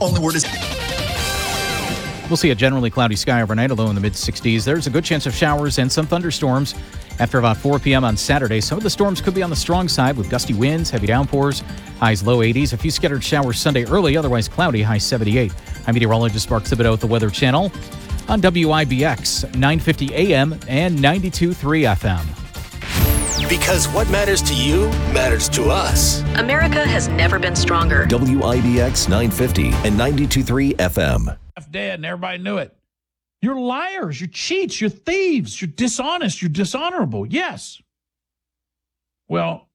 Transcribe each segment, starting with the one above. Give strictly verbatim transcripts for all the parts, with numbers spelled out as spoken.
Only word is... We'll see a generally cloudy sky overnight, a low in the mid-sixties. There's a good chance of showers and some thunderstorms after about four p.m. on Saturday. Some of the storms could be on the strong side with gusty winds, heavy downpours, highs low eighties. A few scattered showers Sunday early, otherwise cloudy, high seventy-eight. I'm meteorologist Mark Thibodeau with the Weather Channel on W I B X, nine fifty A M and ninety-two point three F M. Because what matters to you matters to us. America has never been stronger. W I B X nine fifty and ninety-two point three F M. Dead and everybody knew it. You're liars, you're cheats, you're thieves, you're dishonest, you're dishonorable. Yes. Well,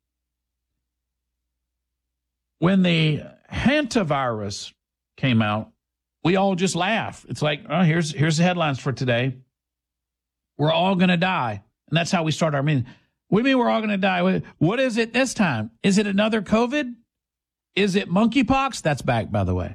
when the hantavirus came out, we all just laugh. It's like, oh, here's here's the headlines for today. We're all going to die. And that's how we start our meeting. We mean we're all going to die. What is it this time? Is it another COVID? Is it monkeypox? That's back, by the way.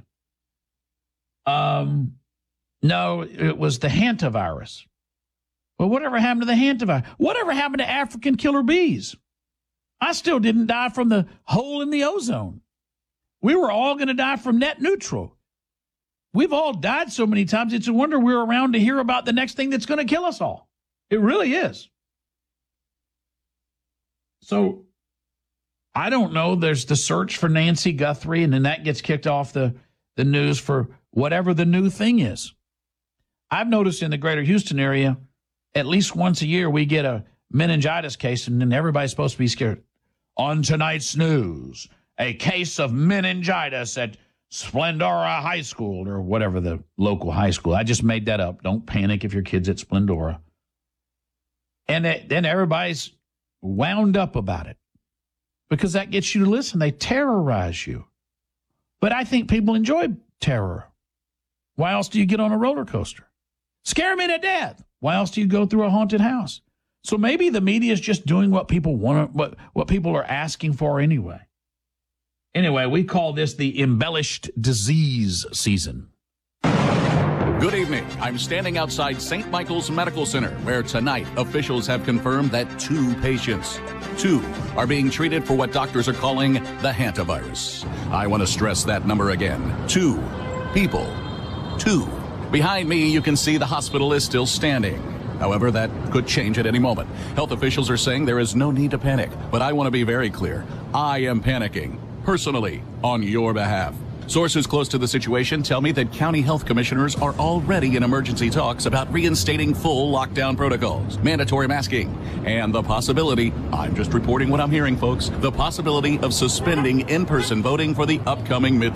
Um, no, it was the hantavirus. Well, whatever happened to the hantavirus? Whatever happened to African killer bees? I still didn't die from the hole in the ozone. We were all going to die from net neutral. We've all died so many times, it's a wonder we're around to hear about the next thing that's going to kill us all. It really is. So, I don't know. There's the search for Nancy Guthrie, and then that gets kicked off the, the news for whatever the new thing is. I've noticed in the greater Houston area, at least once a year, we get a meningitis case, and then everybody's supposed to be scared. On tonight's news, a case of meningitis at Splendora High School, or whatever the local high school. I just made that up. Don't panic if your kid's at Splendora. And it, then everybody's wound up about it because that gets you to listen. They terrorize you. But I think people enjoy terror. Why else do you get on a roller coaster? Scare me to death. Why else do you go through a haunted house? So maybe the media is just doing what people want, what, what people are asking for anyway. Anyway, we call this the embellished disease season. Good evening. I'm standing outside Saint Michael's Medical Center, where tonight officials have confirmed that two patients, two, are being treated for what doctors are calling the hantavirus. I want to stress that number again. Two people. Two. Behind me, you can see the hospital is still standing. However, that could change at any moment. Health officials are saying there is no need to panic, but I want to be very clear. I am panicking, personally, on your behalf. Sources close to the situation tell me that county health commissioners are already in emergency talks about reinstating full lockdown protocols, mandatory masking, and the possibility, I'm just reporting what I'm hearing, folks, the possibility of suspending in-person voting for the upcoming midterm.